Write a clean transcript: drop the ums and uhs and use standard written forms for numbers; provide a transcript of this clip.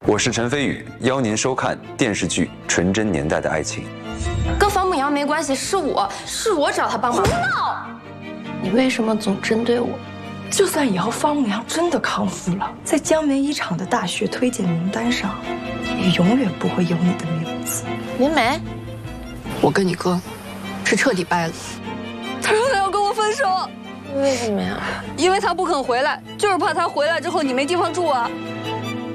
我是陈飞宇，邀您收看电视剧《纯真年代的爱情》。 跟房母阳没关系，是我找他帮忙。胡闹！你为什么总针对我？ 就算以后方牧阳真的康复了，在江梅一场的大学推荐名单上，也永远不会有你的名字。 林梅， 我跟你哥是彻底掰了。 他说他要跟我分手。 为什么呀？ 因为他不肯回来，就是怕他回来之后你没地方住啊。